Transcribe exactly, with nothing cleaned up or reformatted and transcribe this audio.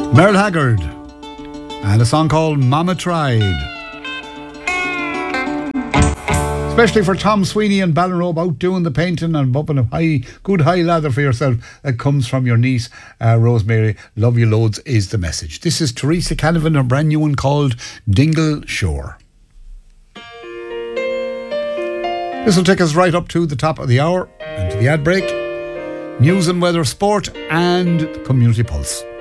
Merle Haggard and a song called Mama Tried. Especially for Tom Sweeney and Ballinrobe out doing the painting and bumping a high, good high lather for yourself that comes from your niece, uh, Rosemary. Love you loads is the message. This is Teresa Canavan, a brand new one called Dingle Shore. This will take us right up to the top of the hour and to the ad break. News and weather, sport and community pulse.